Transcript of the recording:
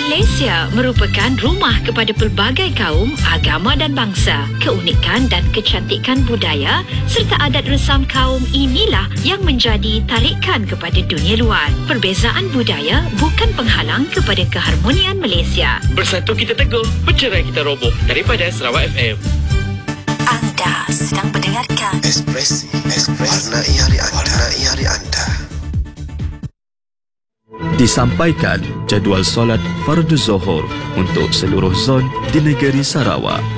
Malaysia merupakan rumah kepada pelbagai kaum, agama dan bangsa. Keunikan dan kecantikan budaya serta adat resam kaum inilah yang menjadi tarikan kepada dunia luar. Perbezaan budaya bukan penghalang kepada keharmonian Malaysia. Bersatu kita teguh, bercerai kita roboh. Daripada Sarawak FM. Anda sedang mendengarkan Ekspresi. Warnai hari anda. Disampaikan jadual solat Fardu Zohor untuk seluruh zon di negeri Sarawak.